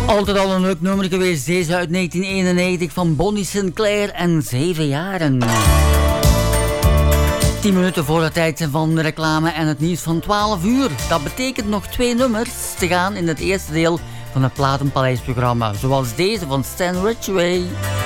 Altijd al een leuk nummer geweest, deze uit 1991 van Bonnie Sinclair en 7 jaren. 10 minuten voor de tijd van de reclame en het nieuws van 12 uur. Dat betekent nog 2 nummers te gaan in het eerste deel van het Platenpaleis-programma. Zoals deze van Stan Ridgway.